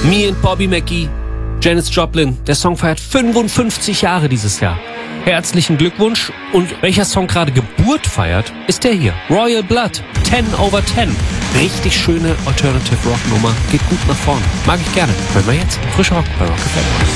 Me and Bobby McGee, Janis Joplin. Der Song feiert 55 Jahre dieses Jahr. Herzlichen Glückwunsch. Und welcher Song gerade Geburt feiert, ist der hier. Royal Blood, 10/10. Richtig schöne Alternative Rock Nummer. Geht gut nach vorne. Mag ich gerne. Hören wir jetzt. Frischer Rock bei Rock FM.